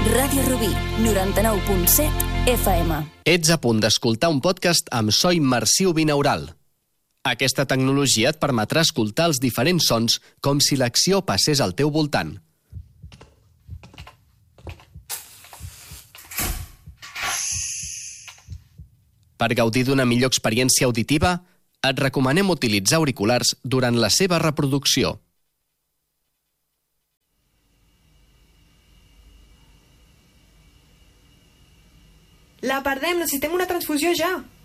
Ràdio Rubí, 99.7 FM. Ets a punt d'escoltar un podcast amb so immersiu binaural. Aquesta tecnologia et permetrà escoltar els diferents sons com si l'acció passés al teu voltant. Per gaudir d'una millor experiència auditiva, et recomanem utilitzar auriculars durant la seva reproducció. La perdem, necessitem una transfusió ja.